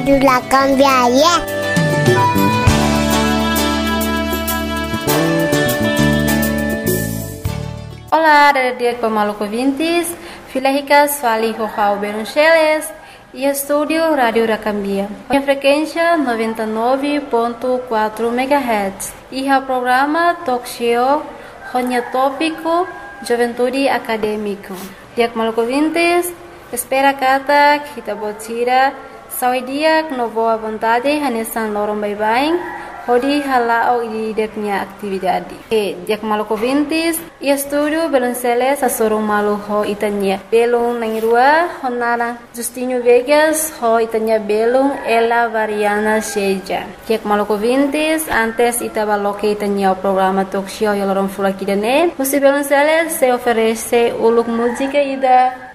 La cambiaria. Olá, dia Pamaluco Vintes, Filahicas Fali Rojao Beruncheles e Estúdio Rádio Racambia. Minha frequência 99.4 MHz e o programa Talk Show Ronya Tópico Juventude Acadêmico. Dia Pamaluco Vintes, espera kata kita botira sawi dia no boa vontade hanesan lorong bye-bye. Hodi halao ideknya atividade. Dia Pamaluco Vintes e estúdio Belunceles asorong malu ho itanya. Belung nangirua honara Justinho Vegas ho itanya belung ela variana seja. Dia Pamaluco Vintes antes itabaloke itanya o programa talk show yolorong fulakidane. Musi Belunceles se oferece uluk música ida